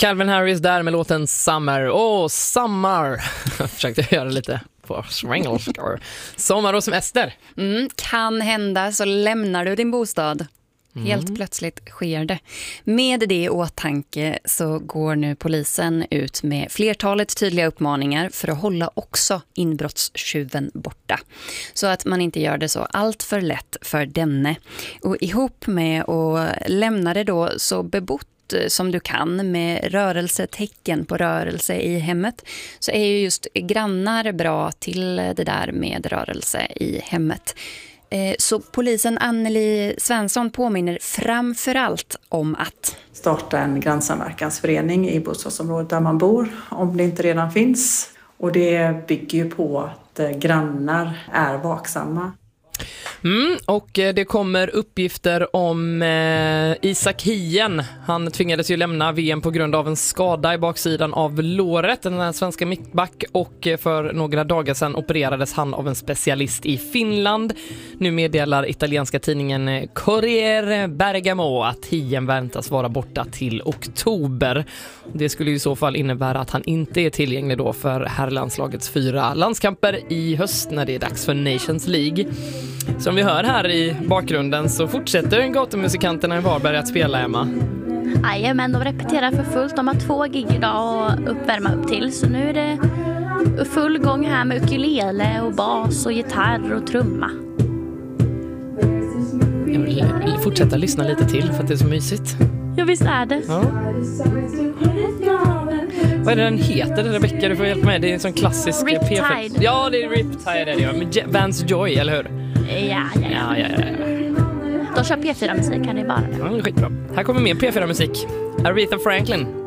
Calvin Harris där med låten Summer. Summer. Jag försökte göra lite på svengelska. Sommar och semester. Kan hända så lämnar du din bostad. Helt plötsligt sker det. Med det i åtanke så går nu polisen ut med flertalet tydliga uppmaningar för att hålla också inbrottstjuven borta. Så att man inte gör det så allt för lätt för denne. Och ihop med att lämna det då så bebott som du kan med rörelsetecken på rörelse i hemmet, så är ju just grannar bra till det där med rörelse i hemmet. Så polisen Anneli Svensson påminner framförallt om att starta en grannsamverkansförening i bostadsområdet där man bor, om det inte redan finns. Och det bygger ju på att grannar är vaksamma. Och det kommer uppgifter om Isak Hien. Han tvingades ju lämna VM på grund av en skada i baksidan av låret, den här svenska mittback, och för några dagar sedan opererades han av en specialist i Finland. Nu meddelar italienska tidningen Corriere Bergamo att Hien väntas vara borta till oktober. Det skulle ju i så fall innebära att han inte är tillgänglig då för herrlandslagets 4 landskamper i höst när det är dags för Nations League. Som vi hör här i bakgrunden så fortsätter gatumusikanterna i Varberg att spela, Emma. Men de repeterar för fullt. De har 2 gig idag och uppvärma upp till. Så nu är det full gång här med ukulele och bas och gitarr och trumma. Jag vill fortsätta lyssna lite till för att det är så mysigt. Ja, visst är det. Ja. Vad är det den heter, Rebecca? Du får hjälpa mig. Det är en sån klassisk Riptide. Ja, det är Riptide. Det är med Vance Joy, eller hur? Ja. De kör P4-musik, kan det bara. Ja, skitbra. Här kommer mer P4-musik. Aretha Franklin.